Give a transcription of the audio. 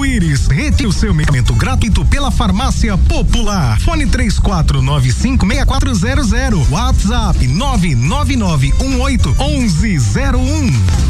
Pires. Retire o seu medicamento gratuito pela Farmácia Popular. Fone 3495-6400. WhatsApp 99918-1101.